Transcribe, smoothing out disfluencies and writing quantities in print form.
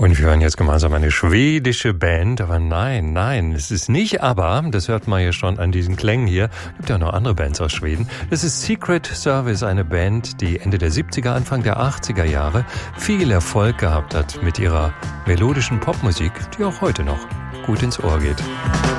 Und wir hören jetzt gemeinsam eine schwedische Band, aber nein, es ist nicht ABBA, das hört man ja schon an diesen Klängen hier. Es gibt ja auch noch andere Bands aus Schweden. Das ist Secret Service, eine Band, die Ende der 70er, Anfang der 80er Jahre viel Erfolg gehabt hat mit ihrer melodischen Popmusik, die auch heute noch gut ins Ohr geht.